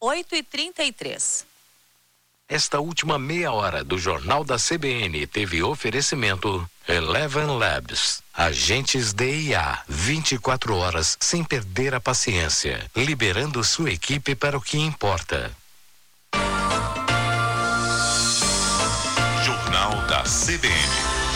8h33. Esta última meia hora do Jornal da CBN teve oferecimento Eleven Labs. Agentes DIA, 24 horas sem perder a paciência, liberando sua equipe para o que importa. Jornal da CBN.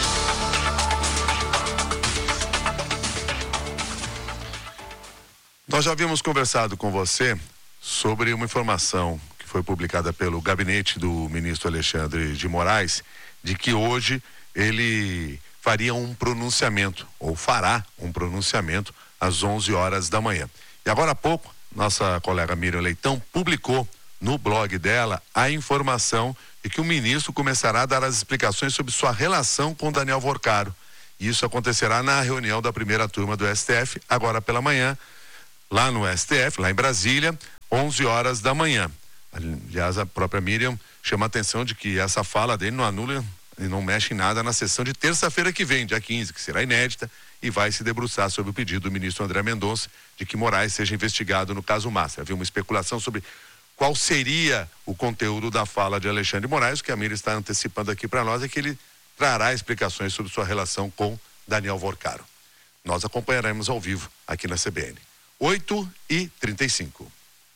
Nós já havíamos conversado com você sobre uma informação que foi publicada pelo gabinete do ministro Alexandre de Moraes, de que hoje ele faria um pronunciamento, ou fará um pronunciamento, às 11 horas da manhã. E agora há pouco, nossa colega Miriam Leitão publicou no blog dela a informação de que o ministro começará a dar as explicações sobre sua relação com Daniel Vorcaro. Isso acontecerá na reunião da primeira turma do STF, agora pela manhã, lá no STF, lá em Brasília, 11 horas da manhã. Aliás, a própria Miriam chama a atenção de que essa fala dele não anula e não mexe em nada na sessão de terça-feira que vem, dia 15, que será inédita, e vai se debruçar sobre o pedido do ministro André Mendonça de que Moraes seja investigado no caso Massa. Havia uma especulação sobre qual seria o conteúdo da fala de Alexandre de Moraes. O que a Miriam está antecipando aqui para nós é que ele trará explicações sobre sua relação com Daniel Vorcaro. Nós acompanharemos ao vivo aqui na CBN. 8h35.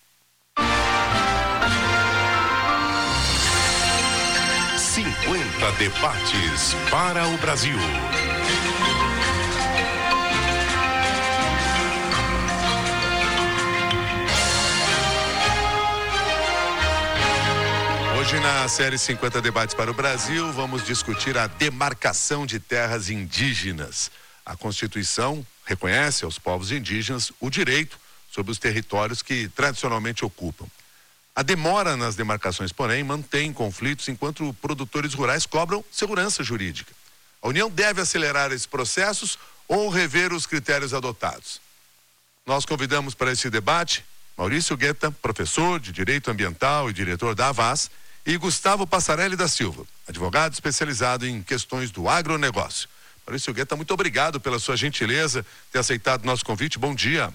Debates para o Brasil. Hoje na série 50 Debates para o Brasil, vamos discutir a demarcação de terras indígenas. A Constituição reconhece aos povos indígenas o direito sobre os territórios que tradicionalmente ocupam. A demora nas demarcações, porém, mantém conflitos enquanto produtores rurais cobram segurança jurídica. A União deve acelerar esses processos ou rever os critérios adotados. Nós convidamos para esse debate Maurício Guetta, professor de Direito Ambiental e diretor da Avaz, e Gustavo Passarelli da Silva, advogado especializado em questões do agronegócio. Maurício Guetta, muito obrigado pela sua gentileza ter aceitado o nosso convite. Bom dia.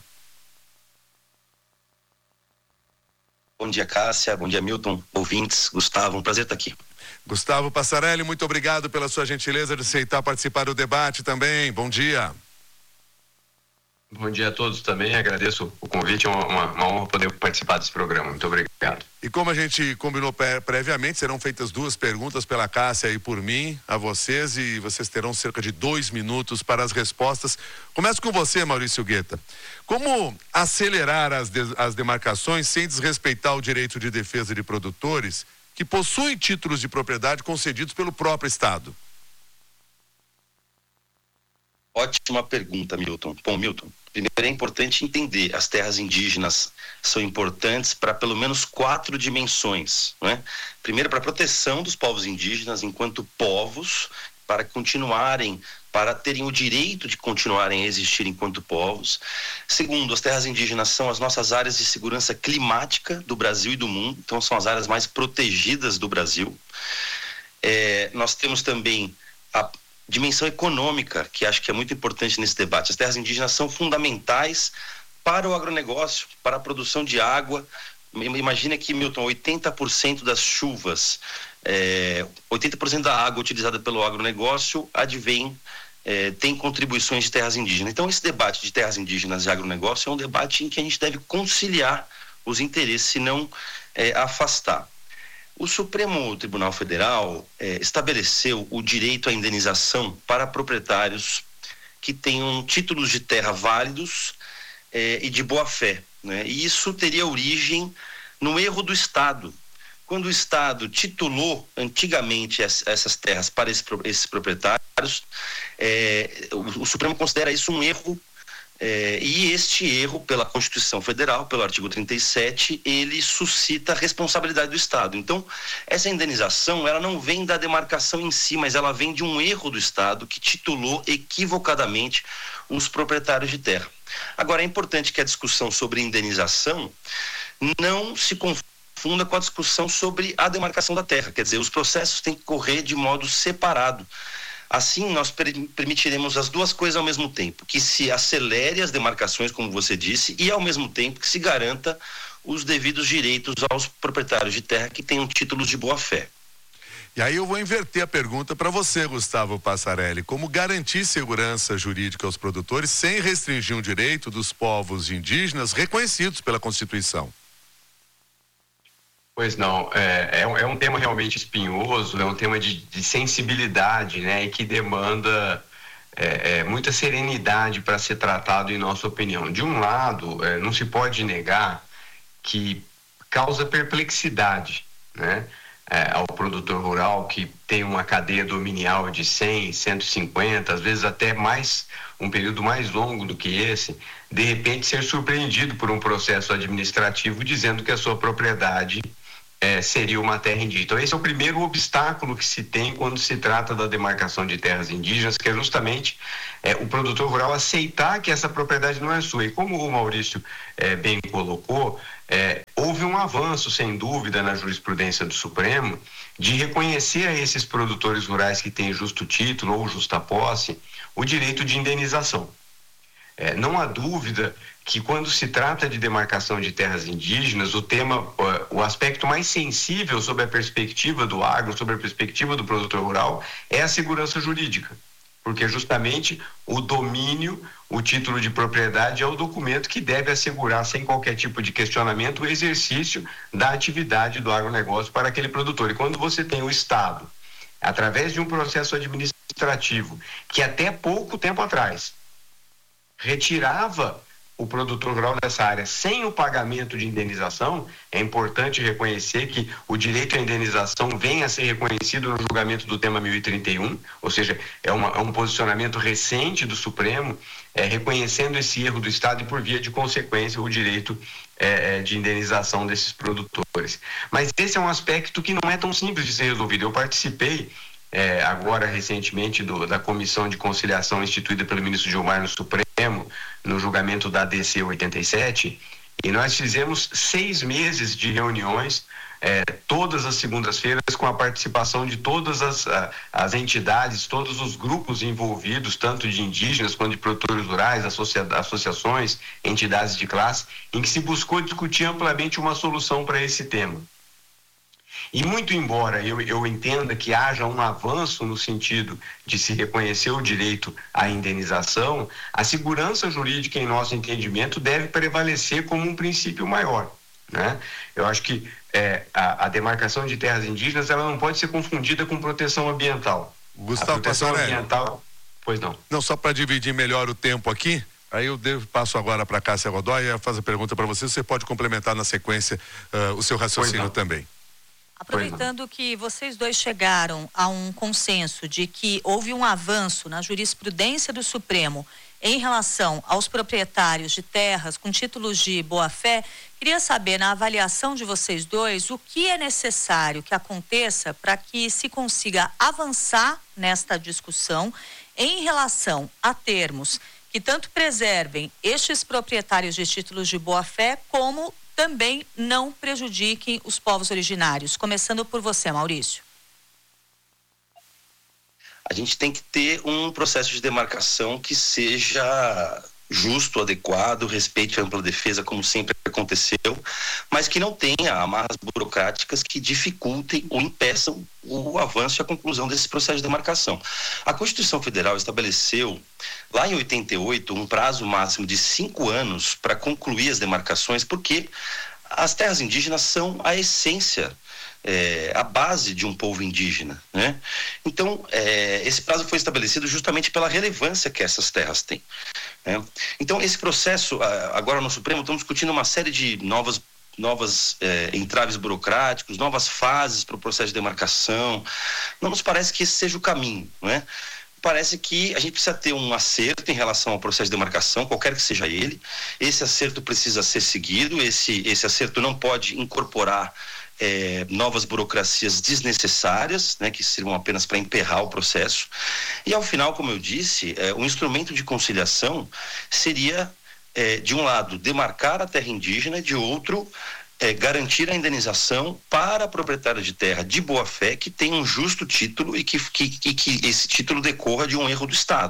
Bom dia, Cássia. Bom dia, Milton. Ouvintes, Gustavo, um prazer estar aqui. Gustavo Passarelli, muito obrigado pela sua gentileza de aceitar participar do debate também. Bom dia. Bom dia a todos também, agradeço o convite, é uma honra poder participar desse programa, muito obrigado. E como a gente combinou previamente, serão feitas 2 perguntas pela Cássia e por mim a vocês, e vocês terão cerca de 2 minutos para as respostas. Começo com você, Maurício Guetta. Como acelerar as demarcações sem desrespeitar o direito de defesa de produtores que possuem títulos de propriedade concedidos pelo próprio Estado? Ótima pergunta, Milton. Bom, Milton, primeiro é importante entender, as terras indígenas são importantes para pelo menos 4 dimensões, não é? Primeiro, para a proteção dos povos indígenas enquanto povos, para terem o direito de continuarem a existir enquanto povos. Segundo, as terras indígenas são as nossas áreas de segurança climática do Brasil e do mundo, então são as áreas mais protegidas do Brasil. Nós temos também a dimensão econômica, que acho que é muito importante nesse debate. As terras indígenas são fundamentais para o agronegócio, para a produção de água. Imagina que, Milton, 80% das chuvas, 80% da água utilizada pelo agronegócio tem contribuições de terras indígenas. Então, esse debate de terras indígenas e agronegócio é um debate em que a gente deve conciliar os interesses e não afastar. O Supremo Tribunal Federal estabeleceu o direito à indenização para proprietários que tenham títulos de terra válidos e de boa-fé, né? E isso teria origem no erro do Estado. Quando o Estado titulou antigamente essas terras para esses proprietários, o Supremo considera isso um erro. E este erro, pela Constituição Federal, pelo artigo 37, ele suscita a responsabilidade do Estado. Então, essa indenização, ela não vem da demarcação em si, mas ela vem de um erro do Estado que titulou equivocadamente os proprietários de terra. Agora, é importante que a discussão sobre indenização não se confunda com a discussão sobre a demarcação da terra. Quer dizer, os processos têm que correr de modo separado. Assim, nós permitiremos as 2 coisas ao mesmo tempo, que se acelere as demarcações, como você disse, e ao mesmo tempo que se garanta os devidos direitos aos proprietários de terra que tenham títulos de boa-fé. E aí eu vou inverter a pergunta para você, Gustavo Passarelli. Como garantir segurança jurídica aos produtores sem restringir um direito dos povos indígenas reconhecidos pela Constituição? Pois não, é um tema realmente espinhoso, é um tema de sensibilidade, né, e que demanda muita serenidade para ser tratado, em nossa opinião. De um lado, não se pode negar que causa perplexidade, né, ao produtor rural que tem uma cadeia dominial de 100, 150, às vezes até mais, um período mais longo do que esse, de repente ser surpreendido por um processo administrativo dizendo que a sua propriedade seria uma terra indígena. Então esse é o primeiro obstáculo que se tem quando se trata da demarcação de terras indígenas, que é justamente o produtor rural aceitar que essa propriedade não é sua. E como o Maurício bem colocou, houve um avanço, sem dúvida, na jurisprudência do Supremo de reconhecer a esses produtores rurais que têm justo título ou justa posse o direito de indenização. Não há dúvida que quando se trata de demarcação de terras indígenas, o aspecto mais sensível sobre a perspectiva do agro, sobre a perspectiva do produtor rural, é a segurança jurídica. Porque justamente o domínio, o título de propriedade é o documento que deve assegurar, sem qualquer tipo de questionamento, o exercício da atividade do agronegócio para aquele produtor. E quando você tem o Estado, através de um processo administrativo, que até pouco tempo atrás retirava o produtor rural dessa área sem o pagamento de indenização, é importante reconhecer que o direito à indenização vem a ser reconhecido no julgamento do tema 1031, ou seja, é um posicionamento recente do Supremo, reconhecendo esse erro do Estado e, por via de consequência, o direito de indenização desses produtores. Mas esse é um aspecto que não é tão simples de ser resolvido. Eu participei agora recentemente da Comissão de Conciliação instituída pelo ministro Gilmar no Supremo, no julgamento da DC 87, e nós fizemos 6 meses de reuniões, todas as segundas-feiras, com a participação de todas as entidades, todos os grupos envolvidos, tanto de indígenas quanto de produtores rurais, associações, entidades de classe, em que se buscou discutir amplamente uma solução para esse tema. E muito embora eu entenda que haja um avanço no sentido de se reconhecer o direito à indenização, a segurança jurídica, em nosso entendimento, deve prevalecer como um princípio maior, né? Eu acho que a demarcação de terras indígenas, ela não pode ser confundida com proteção ambiental. Gustavo Passarelli. Pois não. Não, só para dividir melhor o tempo aqui, aí eu passo agora para a Cássia Godoy e faço a pergunta para você pode complementar na sequência o seu raciocínio também. Aproveitando que vocês dois chegaram a um consenso de que houve um avanço na jurisprudência do Supremo em relação aos proprietários de terras com títulos de boa-fé, queria saber, na avaliação de vocês dois, o que é necessário que aconteça para que se consiga avançar nesta discussão em relação a termos que tanto preservem estes proprietários de títulos de boa-fé, como também não prejudiquem os povos originários. Começando por você, Maurício. A gente tem que ter um processo de demarcação que seja justo, adequado, respeite a ampla defesa, como sempre aconteceu, mas que não tenha amarras burocráticas que dificultem ou impeçam o avanço e a conclusão desse processo de demarcação. A Constituição Federal estabeleceu, lá em 88, um prazo máximo de 5 anos para concluir as demarcações, porque as terras indígenas são a essência, a base de um povo indígena, né? Então, esse prazo foi estabelecido justamente pela relevância que essas terras têm, né? Então, esse processo, agora no Supremo, estamos discutindo uma série de novas entraves burocráticos, novas fases para o processo de demarcação. Não nos parece que esse seja o caminho, né? Parece que a gente precisa ter um acerto em relação ao processo de demarcação, qualquer que seja ele. Esse acerto precisa ser seguido, esse acerto não pode incorporar novas burocracias desnecessárias, né, que sirvam apenas para emperrar o processo. E ao final, como eu disse, o instrumento de conciliação seria, de um lado, demarcar a terra indígena, e de outro, garantir a indenização para proprietários de terra de boa-fé que tem um justo título e que esse título decorra de um erro do Estado,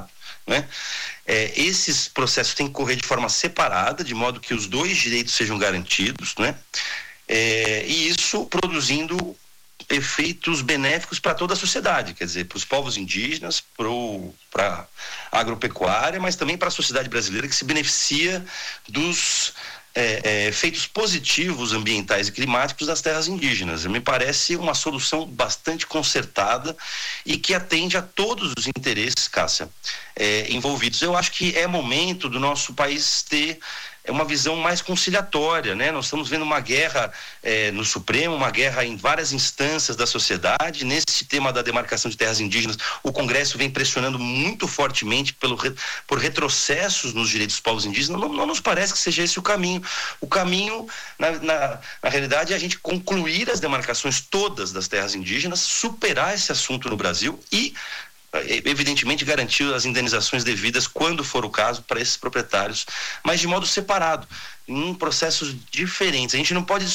né? Esses processos têm que correr de forma separada, de modo que os dois direitos sejam garantidos, né? E isso produzindo efeitos benéficos para toda a sociedade, quer dizer, para os povos indígenas, para a agropecuária, mas também para a sociedade brasileira, que se beneficia dos efeitos positivos ambientais e climáticos das terras indígenas. Me parece uma solução bastante concertada e que atende a todos os interesses, Cássia, envolvidos. Eu acho que é momento do nosso país ter uma visão mais conciliatória, né? Nós estamos vendo uma guerra no Supremo, uma guerra em várias instâncias da sociedade. Nesse tema da demarcação de terras indígenas, o Congresso vem pressionando muito fortemente por retrocessos nos direitos dos povos indígenas. Não nos parece que seja esse o caminho. O caminho, na realidade, é a gente concluir as demarcações todas das terras indígenas, superar esse assunto no Brasil e evidentemente garantir as indenizações devidas, quando for o caso, para esses proprietários, mas de modo separado, em processos diferentes. A gente não pode